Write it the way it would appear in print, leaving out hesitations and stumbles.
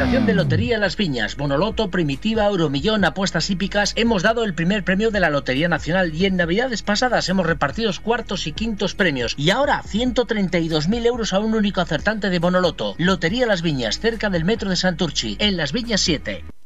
Información de Lotería Las Viñas, Bonoloto, Primitiva, Euromillón, apuestas hípicas. Hemos dado el primer premio de la Lotería Nacional y en Navidades pasadas hemos repartido cuartos y quintos premios. Y ahora 132.000 euros a un único acertante de Bonoloto. Lotería Las Viñas, cerca del metro de Santurchi, en Las Viñas 7.